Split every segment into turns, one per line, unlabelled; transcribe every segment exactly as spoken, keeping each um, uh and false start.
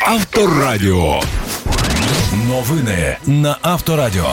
Авторадіо. Новини на Авторадіо.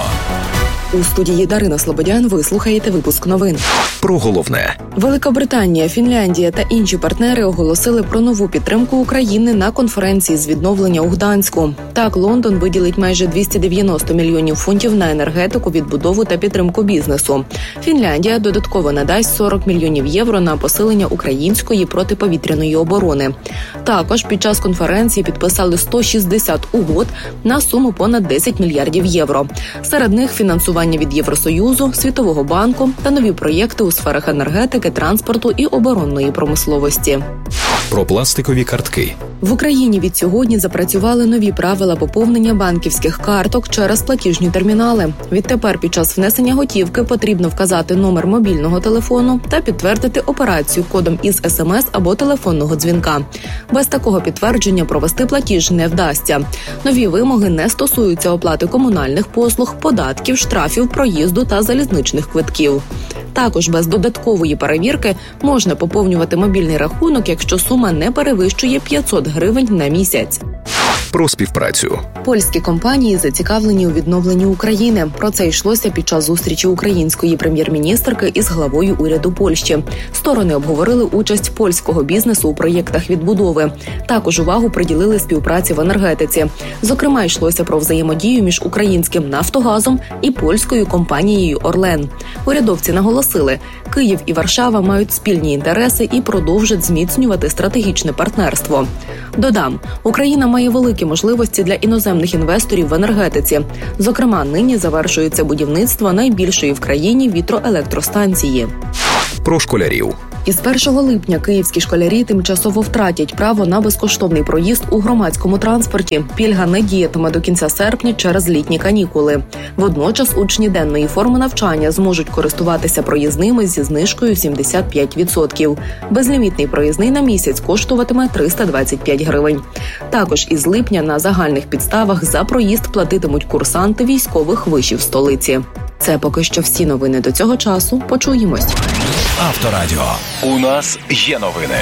У студії Дарина Слободян ви слухаєте випуск новин.
Про головне.
Велика Британія, Фінляндія та інші партнери оголосили про нову підтримку України на конференції з відновлення у Гданську. Так, Лондон виділить майже двісті дев'яносто мільйонів фунтів на енергетику, відбудову та підтримку бізнесу. Фінляндія додатково надасть сорок мільйонів євро на посилення української протиповітряної оборони. Також під час конференції підписали сто шістдесят угод на суму понад десять мільярдів євро. Серед них фінансування від Євросоюзу, Світового банку та нові проєкти у сферах енергетики, транспорту і оборонної промисловості.
Про пластикові картки.
В Україні від сьогодні запрацювали нові правила поповнення банківських карток через платіжні термінали. Відтепер під час внесення готівки потрібно вказати номер мобільного телефону та підтвердити операцію кодом із ес ем ес або телефонного дзвінка. Без такого підтвердження провести платіж не вдасться. Нові вимоги не стосуються оплати комунальних послуг, податків, штрафів, проїзду та залізничних квитків. Також без додаткової перевірки можна поповнювати мобільний рахунок, якщо сума не перевищує п'ятсот гривень на місяць.
Про співпрацю.
Польські компанії зацікавлені у відновленні України. Про це йшлося під час зустрічі української прем'єр-міністерки із главою уряду Польщі. Сторони обговорили участь польського бізнесу у проєктах відбудови. Також увагу приділили співпраці в енергетиці. Зокрема, йшлося про взаємодію між українським «Нафтогазом» і польською компанією «Орлен». Урядовці наголосили, Київ і Варшава мають спільні інтереси і продовжать зміцнювати стратегічне партнерство. Додам, Україна має великі можливості для іноземних інвесторів в енергетиці. Зокрема, нині завершується будівництво найбільшої в країні вітроелектростанції.
Про школярів.
Із першого липня київські школярі тимчасово втратять право на безкоштовний проїзд у громадському транспорті. Пільга не діятиме до кінця серпня через літні канікули. Водночас учні денної форми навчання зможуть користуватися проїзними зі знижкою сімдесят п'ять відсотків. Безлімітний проїзний на місяць коштуватиме триста двадцять п'ять гривень. Також із липня на загальних підставах за проїзд платитимуть курсанти військових вишів столиці. Це поки що всі новини до цього часу. Почуємось.
Авторадіо. У нас є новини.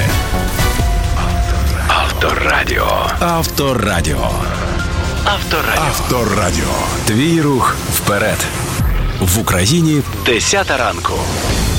Авторадіо. Авторадіо. Авторадіо. Авторадіо. Твій рух вперед. В Україні десята ранку.